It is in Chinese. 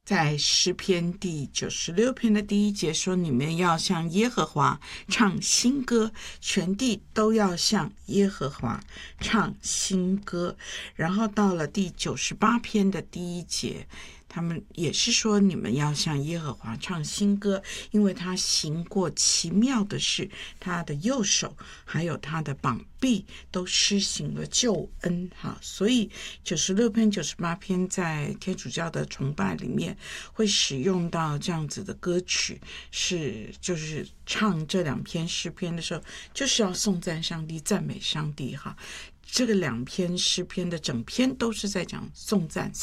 在诗篇第96篇的第1节说，你们要向耶和华唱新歌，全地都要向耶和华唱新歌。然后到了第98篇的第1节，他们也是说，你们要向耶和华唱新歌，因为他行过奇妙的事，他的右手还有他的膀臂都施行了救恩。所以96篇98篇在天主教的崇拜里面会使用到这样子的歌曲，就是唱这2篇诗篇的时候，就是要颂赞上帝，赞美上帝。这个2篇诗篇的整篇都是在讲颂赞